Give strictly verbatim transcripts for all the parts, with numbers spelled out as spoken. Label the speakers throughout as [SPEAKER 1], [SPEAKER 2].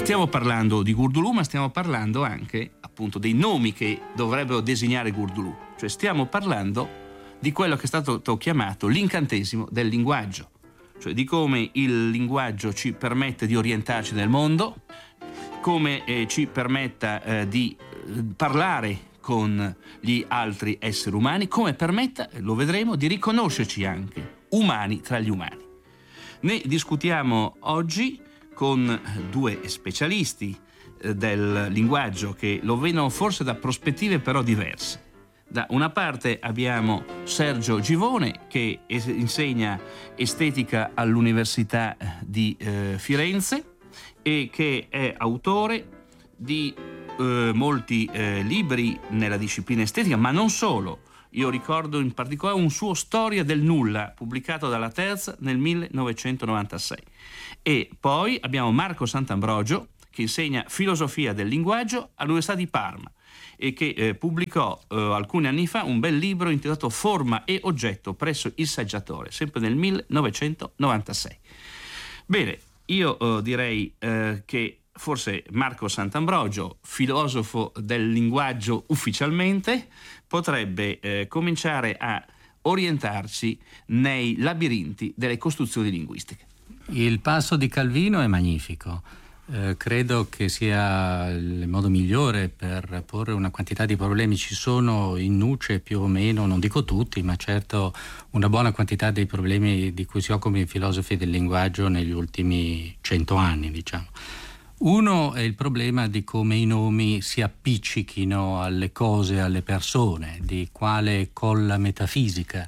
[SPEAKER 1] Stiamo parlando di Gurdulù, ma stiamo parlando anche appunto dei nomi che dovrebbero designare Gurdulù, cioè stiamo parlando di quello che è stato chiamato l'incantesimo del linguaggio, cioè di come il linguaggio ci permette di orientarci nel mondo, come eh, ci permetta eh, di eh, parlare con gli altri esseri umani, come permetta, lo vedremo, di riconoscerci anche umani tra gli umani. Ne discutiamo oggi con due specialisti eh, del linguaggio che lo vedono forse da prospettive però diverse. Da una parte abbiamo Sergio Givone, che es- insegna estetica all'Università di eh, Firenze e che è autore di eh, molti eh, libri nella disciplina estetica, ma non solo. Io ricordo in particolare un suo Storia del nulla, pubblicato dalla Terza nel millenovecentonovantasei. E poi abbiamo Marco Sant'Ambrogio, che insegna filosofia del linguaggio all'Università di Parma e che eh, pubblicò eh, alcuni anni fa un bel libro intitolato Forma e oggetto presso il Saggiatore, sempre nel millenovecentonovantasei. Bene, io eh, direi eh, che forse Marco Sant'Ambrogio, filosofo del linguaggio ufficialmente, potrebbe eh, cominciare a orientarci nei labirinti delle costruzioni linguistiche.
[SPEAKER 2] Il passo di Calvino è magnifico. Eh, credo che sia il modo migliore per porre una quantità di problemi. Ci sono in nuce più o meno, non dico tutti, ma certo una buona quantità dei problemi di cui si occupano i filosofi del linguaggio negli ultimi cento anni, diciamo. Uno è il problema di come i nomi si appiccichino alle cose, alle persone, di quale colla metafisica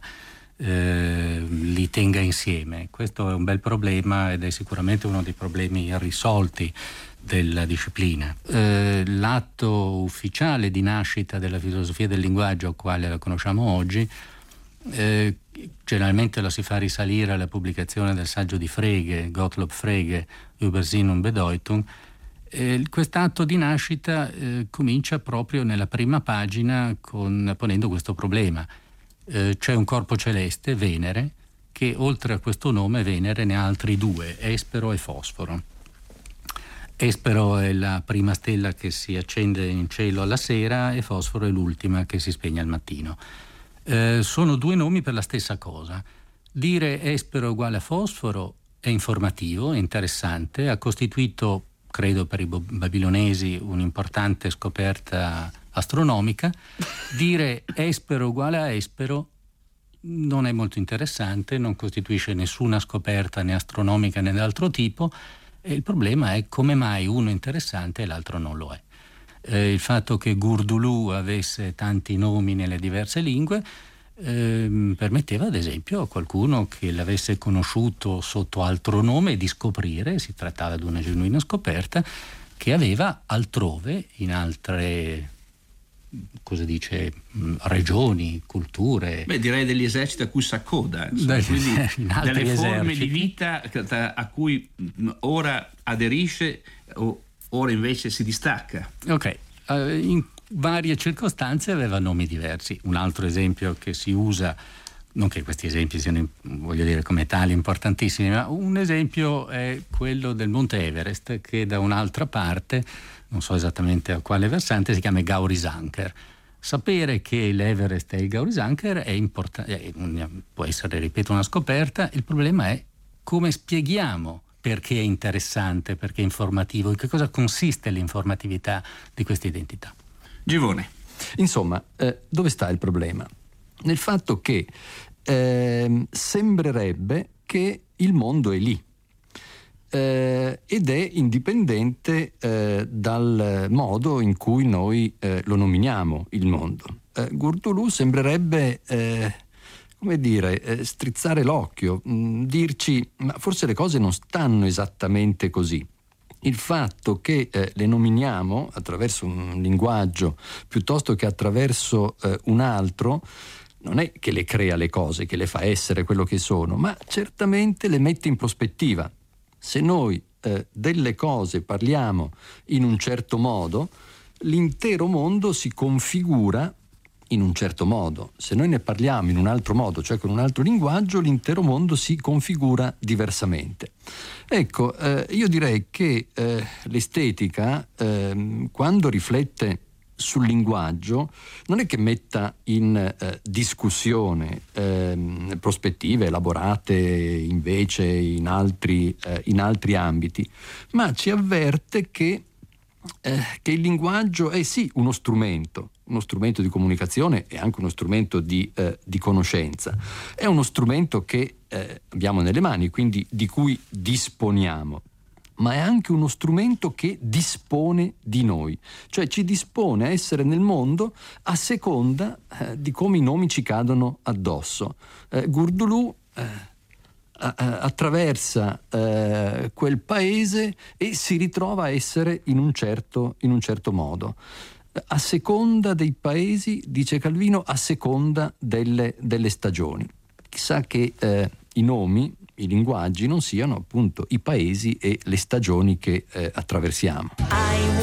[SPEAKER 2] eh, li tenga insieme. Questo è un bel problema ed è sicuramente uno dei problemi irrisolti della disciplina. Eh, l'atto ufficiale di nascita della filosofia del linguaggio, quale la conosciamo oggi, eh, generalmente la si fa risalire alla pubblicazione del saggio di Frege, Gottlob Frege, Über Sinn und Bedeutung. Eh, quest'atto di nascita eh, comincia proprio nella prima pagina con, ponendo questo problema. Eh, c'è un corpo celeste, Venere, che oltre a questo nome Venere ne ha altri due, Espero e Fosforo. Espero è la prima stella che si accende in cielo alla sera e Fosforo è l'ultima che si spegne al mattino. Eh, sono due nomi per la stessa cosa. Dire Espero uguale a Fosforo è informativo, è interessante, ha costituito, credo per i babilonesi, un'importante scoperta astronomica. Dire Espero uguale a Espero non è molto interessante, non costituisce nessuna scoperta né astronomica né d'altro tipo, e il problema è come mai uno è interessante e l'altro non lo è. Eh, il fatto che Gurdulù avesse tanti nomi nelle diverse lingue eh, permetteva ad esempio a qualcuno che l'avesse conosciuto sotto altro nome di scoprire, si trattava di una genuina scoperta, che aveva altrove, in altre, cosa dice, regioni, culture.
[SPEAKER 1] Beh, direi degli eserciti a cui s'accoda, insomma, quindi delle forme
[SPEAKER 2] eserciti
[SPEAKER 1] di vita a cui ora aderisce o ora invece si distacca.
[SPEAKER 2] Ok, uh, in varie circostanze aveva nomi diversi. Un altro esempio che si usa, non che questi esempi siano, voglio dire, come tali importantissimi, ma un esempio è quello del Monte Everest, che da un'altra parte, non so esattamente a quale versante, si chiama Gaurisanker. Sapere che l'Everest è il Gaurisanker è importante, può essere, ripeto, una scoperta. Il problema è come spieghiamo perché è interessante, perché è informativo, in che cosa consiste l'informatività di questa identità.
[SPEAKER 1] Givone.
[SPEAKER 3] Insomma, eh, dove sta il problema? Nel fatto che eh, sembrerebbe che il mondo è lì eh, ed è indipendente eh, dal modo in cui noi eh, lo nominiamo il mondo. Eh, Gurdulù sembrerebbe eh, come dire, eh, strizzare l'occhio, mh, dirci ma forse le cose non stanno esattamente così. Il fatto che eh, le nominiamo attraverso un linguaggio piuttosto che attraverso eh, un altro non è che le crea le cose, che le fa essere quello che sono, ma certamente le mette in prospettiva. Se noi eh, delle cose parliamo in un certo modo, l'intero mondo si configura in un certo modo. Se noi ne parliamo in un altro modo, cioè con un altro linguaggio, l'intero mondo si configura diversamente. Ecco, eh, io direi che eh, l'estetica, eh, quando riflette sul linguaggio, non è che metta in eh, discussione eh, prospettive elaborate invece in altri, eh, in altri ambiti, ma ci avverte che Eh, che il linguaggio è sì uno strumento, uno strumento di comunicazione e anche uno strumento di, eh, di conoscenza. È uno strumento che eh, abbiamo nelle mani, quindi di cui disponiamo, ma è anche uno strumento che dispone di noi, cioè ci dispone a essere nel mondo a seconda eh, di come i nomi ci cadono addosso. Eh, Gurdulù eh, attraversa eh, quel paese e si ritrova a essere in un certo, in un certo modo. A seconda dei paesi, dice Calvino, a seconda delle, delle stagioni. Chissà che eh, i nomi, i linguaggi non siano appunto i paesi e le stagioni che eh, attraversiamo.